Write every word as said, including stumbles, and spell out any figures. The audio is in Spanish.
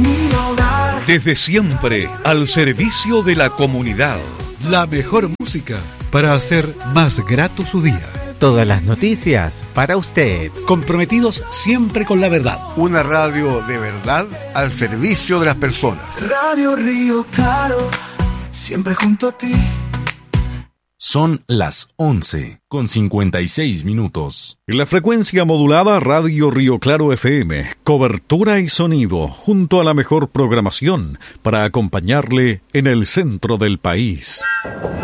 mi hogar. Desde siempre, al servicio de la comunidad. La mejor música para hacer más grato su día. Todas las noticias para usted. Comprometidos siempre con la verdad. Una radio de verdad al servicio de las personas. Radio Río Claro, siempre junto a ti. Son las once con cincuenta y seis minutos. En la frecuencia modulada Radio Río Claro F M, cobertura y sonido, junto a la mejor programación para acompañarle en el centro del país.